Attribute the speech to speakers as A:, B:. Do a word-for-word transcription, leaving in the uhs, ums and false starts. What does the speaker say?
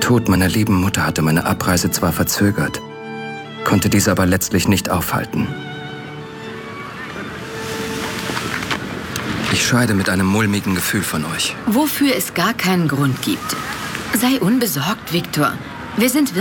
A: Tod meiner lieben Mutter hatte meine Abreise zwar verzögert, konnte diese aber letztlich nicht aufhalten. Ich scheide mit einem mulmigen Gefühl von euch.
B: Wofür es gar keinen Grund gibt. Sei unbesorgt, Viktor. Wir sind